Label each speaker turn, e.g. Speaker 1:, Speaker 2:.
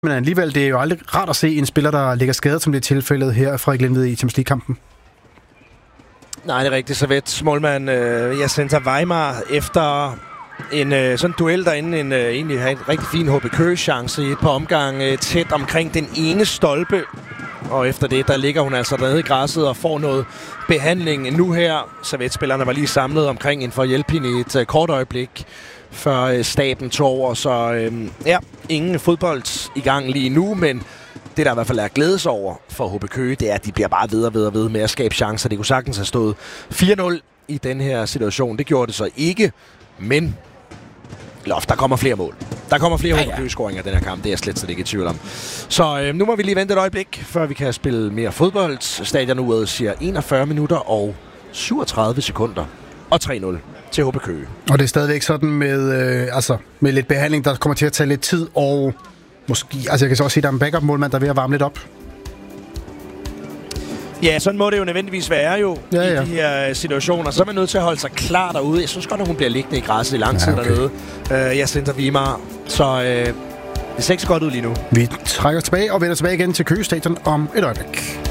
Speaker 1: Men alligevel, det er jo aldrig rart at se en spiller, der ligger skadet, som det er tilfældet her, Frederik Lindved, i Champions League-kampen.
Speaker 2: Nej, det er rigtigt. Servets målmand Jacinta Weimar efter en sådan duel derinde, egentlig havde en rigtig fin HB Køge-chance i et par omgange tæt omkring den ene stolpe. Og efter det, der ligger hun altså dernede i græsset og får noget behandling nu her. Servets-spillerne var lige samlet omkring en for at hjælpe hende i et kort øjeblik, før staben tog over. Så ingen fodbold i gang lige nu, men det, der i hvert fald er glædes over for HB Køge, det er, at de bliver bare ved med at skabe chancer. Det kunne sagtens have stået 4-0 i den her situation. Det gjorde det så ikke, men der kommer flere mål. Der kommer flere HB Køge-scoringer i den her kamp. Det er jeg slet ikke i tvivl om. Så nu må vi lige vente et øjeblik, før vi kan spille mere fodbold. Stadionuret siger 41 minutter og 37 sekunder og 3-0 til HB Køge.
Speaker 1: Og det er stadigvæk sådan med lidt behandling, der kommer til at tage lidt tid, og måske, jeg kan så også se, at der er en backup-målmand, der er ved at varme lidt op.
Speaker 2: Ja, sådan må det jo nødvendigvis være i de her situationer. Så er man nødt til at holde sig klar derude. Jeg synes godt, at hun bliver liggende i græsset i lang tid dernede. Jacinta Weimar. Så det ser ikke så godt ud lige nu.
Speaker 1: Vi trækker tilbage og vender tilbage igen til Køge Stadion om et øjeblik.